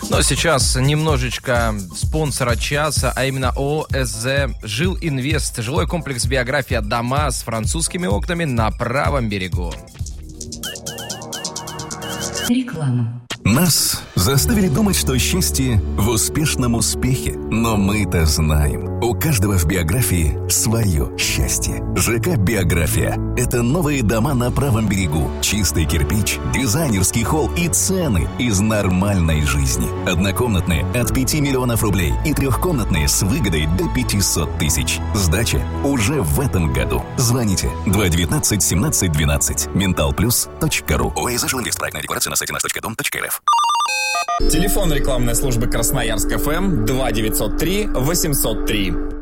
Но сейчас немножечко спонсора часа, а именно ОСЗ «Жилинвест». Жилой комплекс «Биография», дома с французскими окнами на правом берегу. Реклама. Нас заставили думать, что счастье в успешном успехе. Но мы-то знаем, у каждого в биографии свое счастье. ЖК «Биография» — это новые дома на правом берегу, чистый кирпич, дизайнерский холл и цены из нормальной жизни. Однокомнатные от 5 миллионов рублей и трехкомнатные с выгодой до 500 тысяч. Сдача уже в этом году. Звоните 219 17 12. mentalplus.ru. ОСЗ «Жилинвест». Проектная декларация на сайте наш.дом.рф. Телефон рекламной службы Красноярск ФМ 2903 803.